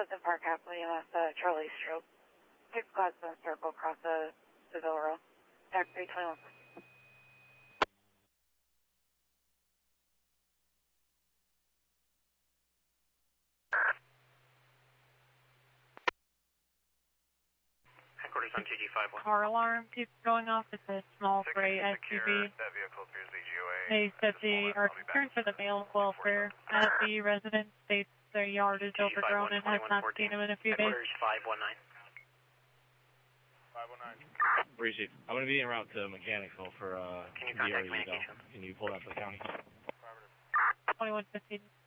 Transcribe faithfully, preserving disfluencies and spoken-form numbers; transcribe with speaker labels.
Speaker 1: Clifton Park, Capital E M S, uh, Charlie Stroke. six Gladstone Circle across the Seville Road. Tax three twenty-one.
Speaker 2: Headquarters on T G five one.
Speaker 3: Car alarm keeps going off. It's a small gray S U V.
Speaker 2: That vehicle appears to be G O A.
Speaker 3: They said they are concerned for the male's welfare as the resident states their yard is overgrown and has not seen him in a few days.
Speaker 2: Headquarters five one nine.
Speaker 4: five one nine.
Speaker 5: Appreciate it. I'm going to be en route to Mechanicsville for uh,
Speaker 2: Can you
Speaker 5: D R E
Speaker 2: contact
Speaker 5: though.
Speaker 2: communication?
Speaker 5: Can you pull that for the county?
Speaker 3: twenty-one fifteen.